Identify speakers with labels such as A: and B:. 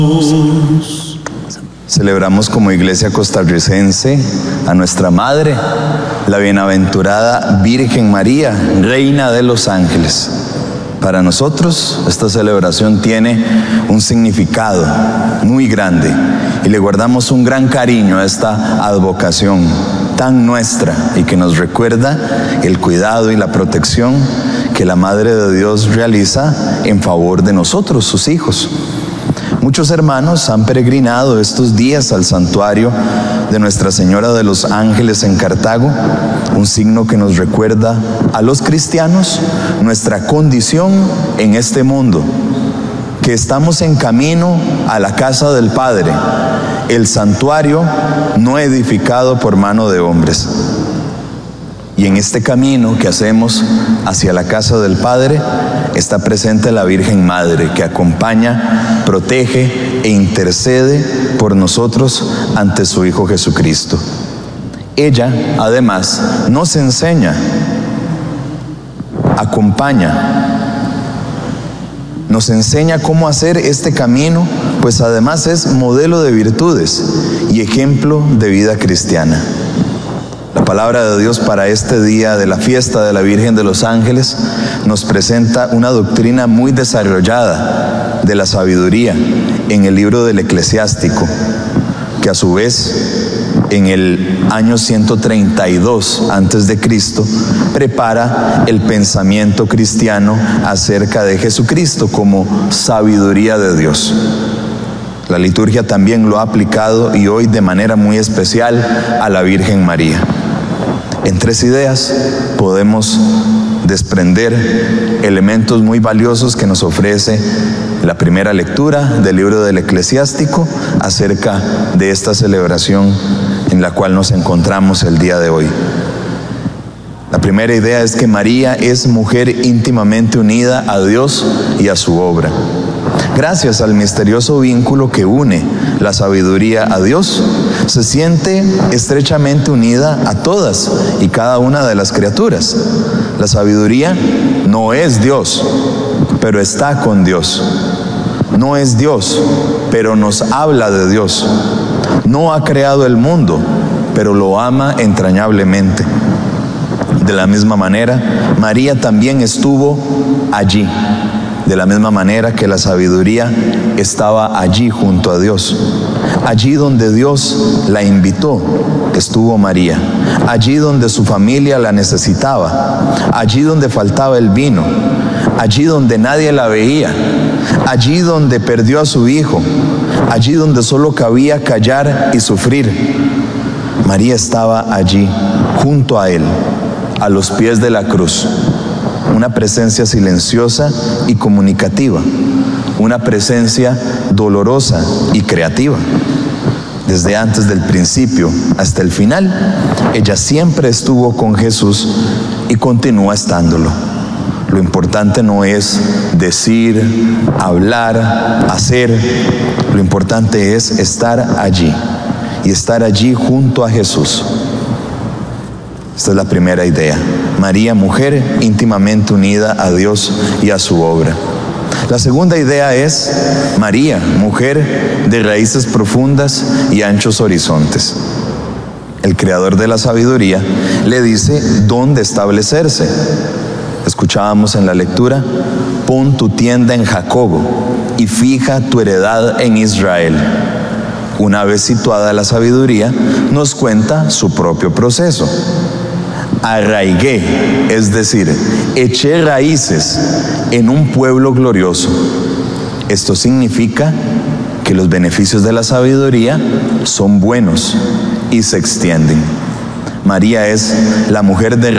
A: Celebramos como iglesia costarricense a nuestra Madre, la bienaventurada Virgen María, Reina de los Ángeles. Para nosotros esta celebración tiene un significado muy grande y le guardamos un gran cariño a esta advocación tan nuestra y que nos recuerda el cuidado y la protección que la Madre de Dios realiza en favor de nosotros, sus hijos. Muchos hermanos han peregrinado estos días al santuario de Nuestra Señora de los Ángeles en Cartago, un signo que nos recuerda a los cristianos nuestra condición en este mundo, que estamos en camino a la casa del Padre, el santuario no edificado por mano de hombres. Y en este camino que hacemos hacia la casa del Padre está presente la Virgen Madre, que acompaña, protege e intercede por nosotros ante su Hijo Jesucristo. Ella, además, nos enseña, acompaña, nos enseña cómo hacer este camino, pues además es modelo de virtudes y ejemplo de vida cristiana. La palabra de Dios para este día de la fiesta de la Virgen de los Ángeles nos presenta una doctrina muy desarrollada de la sabiduría en el libro del Eclesiástico, que a su vez en el año 132 a.C. prepara el pensamiento cristiano acerca de Jesucristo como sabiduría de Dios. La liturgia también lo ha aplicado y hoy de manera muy especial a la Virgen María. En tres ideas podemos desprender elementos muy valiosos que nos ofrece la primera lectura del libro del Eclesiástico acerca de esta celebración en la cual nos encontramos el día de hoy. La primera idea es que María es mujer íntimamente unida a Dios y a su obra. Gracias al misterioso vínculo que une la sabiduría a Dios, se siente estrechamente unida a todas y cada una de las criaturas. La sabiduría no es Dios, pero está con Dios. No es Dios, pero nos habla de Dios. No ha creado el mundo, pero lo ama entrañablemente. De la misma manera, María también estuvo allí. De la misma manera que la sabiduría estaba allí junto a Dios. Allí donde Dios la invitó, estuvo María. Allí donde su familia la necesitaba. Allí donde faltaba el vino. Allí donde nadie la veía. Allí donde perdió a su hijo. Allí donde solo cabía callar y sufrir. María estaba allí, junto a él, a los pies de la cruz. Una presencia silenciosa y comunicativa, una presencia dolorosa y creativa. Desde antes del principio hasta el final, ella siempre estuvo con Jesús y continúa estándolo. Lo importante no es decir, hablar, hacer, lo importante es estar allí y estar allí junto a Jesús. Esta es la primera idea. María, mujer íntimamente unida a Dios y a su obra. La segunda idea es María, mujer de raíces profundas y anchos horizontes. El creador de la sabiduría le dice dónde establecerse. Escuchábamos en la lectura: pon tu tienda en Jacobo y fija tu heredad en Israel. Una vez situada la sabiduría, nos cuenta su propio proceso. Arraigué, es decir, eché raíces en un pueblo glorioso. Esto significa que los beneficios de la sabiduría son buenos y se extienden. María es la mujer de